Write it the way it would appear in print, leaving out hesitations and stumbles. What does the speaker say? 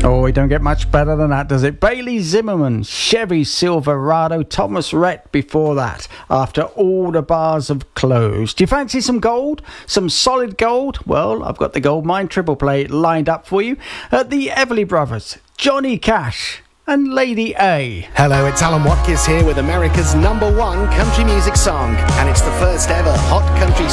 Oh, it don't get much better than that, does it? Bailey Zimmerman, Chevy Silverado, Thomas Rhett before that, after all the bars have closed. Do you fancy some gold? Some solid gold? Well, I've got the Gold Mine triple play lined up for you. The Everly Brothers, Johnny Cash and Lady A. Hello, it's Alan Watkins here with America's #1 country music song, and it's the first ever Hot Country